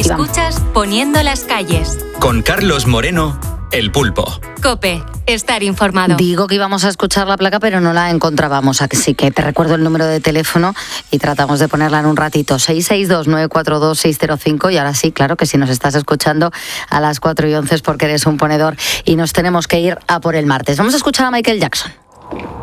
definitiva. Escuchas Poniendo las calles. Con Carlos Moreno, El Pulpo. COPE, estar informado. Digo que íbamos a escuchar la placa, pero no la encontrábamos, así que te recuerdo el número de teléfono y tratamos de ponerla en un ratito. 662-942-605. Y ahora sí, claro que si nos estás escuchando a las 4:11 es porque eres un ponedor y nos tenemos que ir a por el martes. Vamos a escuchar a Michael Jackson.